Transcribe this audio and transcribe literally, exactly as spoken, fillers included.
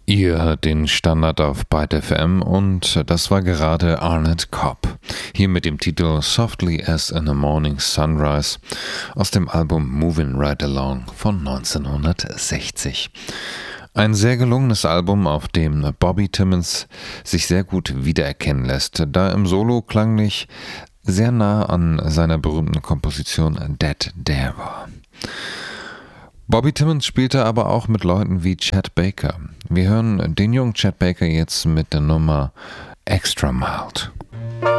Ihr hört den Standard auf Byte F M und das war gerade Arnett Cobb, hier mit dem Titel Softly as in a Morning Sunrise aus dem Album Movin' Right Along von neunzehnhundertsechzig. Ein sehr gelungenes Album, auf dem Bobby Timmons sich sehr gut wiedererkennen lässt, da im Solo klanglich sehr nah an seiner berühmten Komposition Dead Dare war. Bobby Timmons spielte aber auch mit Leuten wie Chet Baker. Wir hören den jungen Chet Baker jetzt mit der Nummer Extra Mild.